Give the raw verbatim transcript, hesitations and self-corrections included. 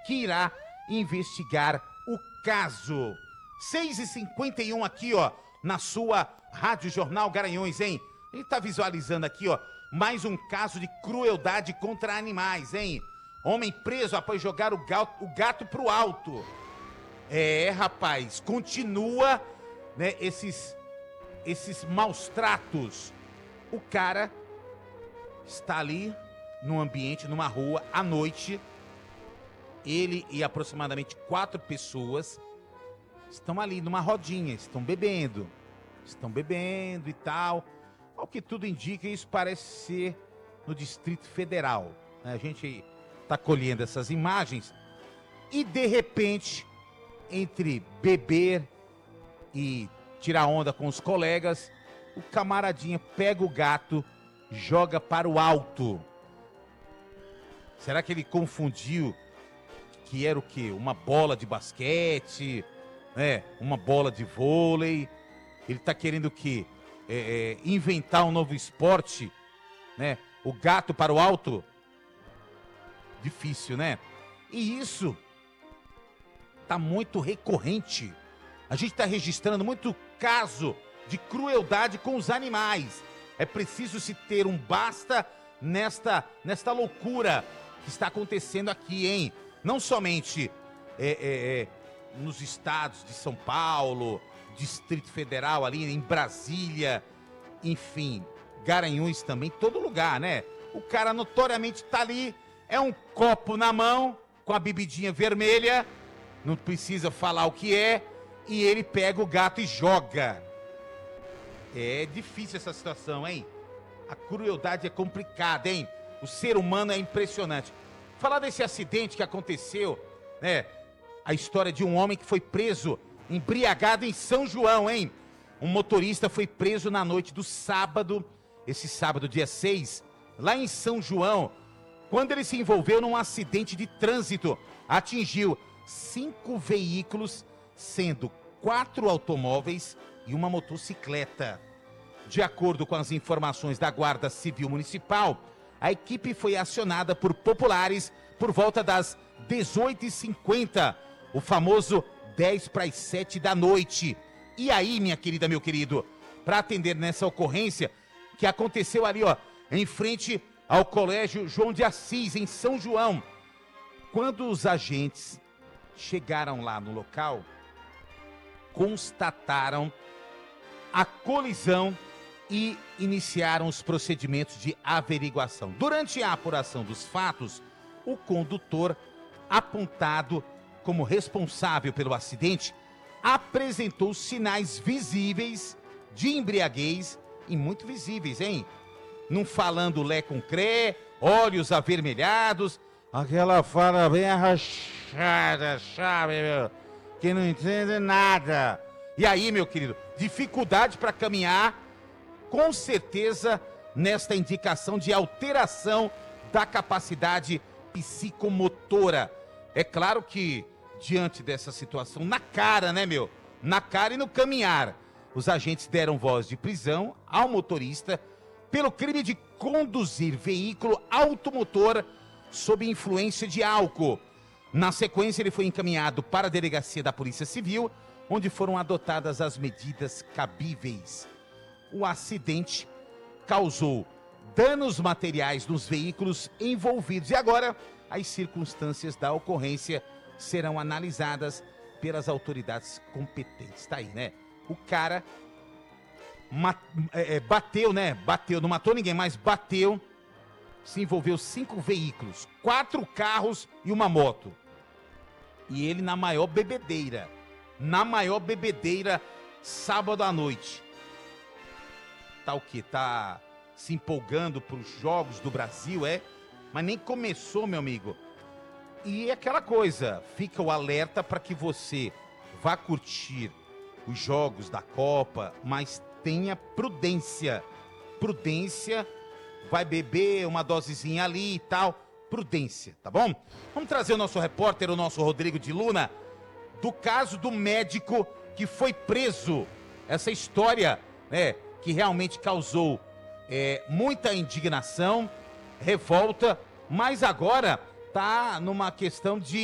que irá investigar o caso. seis e cinquenta e um aqui, ó, na sua Rádio Jornal Garanhuns, hein? A gente tá visualizando aqui, ó, mais um caso de crueldade contra animais, hein? Homem preso após jogar o gato, o gato pro alto. É, rapaz, continua, né, esses, esses maus tratos. O cara está ali num ambiente, numa rua, à noite. Ele e aproximadamente quatro pessoas estão ali numa rodinha, estão bebendo. Estão bebendo e tal. Ao que tudo indica, isso parece ser no Distrito Federal. A gente está colhendo essas imagens e, de repente, entre beber e tirar onda com os colegas, o camaradinha pega o gato, joga para o alto. Será que ele confundiu que era o quê? Uma bola de basquete, né? Uma bola de vôlei? Ele tá querendo o quê? É, é, inventar um novo esporte, né? O gato para o alto? Difícil, né? E isso tá muito recorrente. A gente tá registrando muito caso de crueldade com os animais. É preciso se ter um basta nesta, nesta loucura que está acontecendo aqui, hein? Não somente é, é, é, nos estados de São Paulo, Distrito Federal, ali em Brasília, enfim, Garanhuns também, todo lugar, né? O cara notoriamente tá ali, é um copo na mão, com a bebidinha vermelha, não precisa falar o que é, e ele pega o gato e joga. É difícil essa situação, hein? A crueldade é complicada, hein? O ser humano é impressionante. Falar desse acidente que aconteceu, né? A história de um homem que foi preso embriagado em São João, hein? Um motorista foi preso na noite do sábado, esse sábado, dia seis, lá em São João, quando ele se envolveu num acidente de trânsito. Atingiu cinco veículos, sendo quatro automóveis e uma motocicleta. De acordo com as informações da Guarda Civil Municipal, a equipe foi acionada por populares por volta das dezoito e cinquenta, o famoso dez para as sete da noite. E aí, minha querida, meu querido, para atender nessa ocorrência que aconteceu ali, ó, em frente ao Colégio João de Assis, em São João. Quando os agentes chegaram lá no local, constataram a colisão e iniciaram os procedimentos de averiguação. Durante a apuração dos fatos, o condutor, apontado como responsável pelo acidente, apresentou sinais visíveis de embriaguez, e muito visíveis, hein? Não falando lé com cré, olhos avermelhados, aquela fala bem arrachada, sabe, meu? Que não entende nada. E aí, meu querido, dificuldade para caminhar, com certeza, nesta indicação de alteração da capacidade psicomotora. É claro que, diante dessa situação, na cara, né, meu? Na cara e no caminhar, os agentes deram voz de prisão ao motorista pelo crime de conduzir veículo automotor sob influência de álcool. Na sequência, ele foi encaminhado para a delegacia da Polícia Civil, onde foram adotadas as medidas cabíveis. O acidente causou danos materiais nos veículos envolvidos e agora as circunstâncias da ocorrência serão analisadas pelas autoridades competentes. Tá aí, né? O cara mat, é, bateu, né? Bateu, não matou ninguém, mas bateu, se envolveu cinco veículos, quatro carros e uma moto. E ele na maior bebedeira, na maior bebedeira, sábado à noite. Tá o quê? Tá se empolgando pros Jogos do Brasil, é? Mas nem começou, meu amigo. E é aquela coisa, fica o alerta para que você vá curtir os jogos da Copa, mas tenha prudência. Prudência, vai beber uma dosezinha ali e tal. Prudência, tá bom? Vamos trazer o nosso repórter, o nosso Rodrigo de Luna, do caso do médico que foi preso. Essa história, né, que realmente causou é, muita indignação, revolta, mas agora tá numa questão de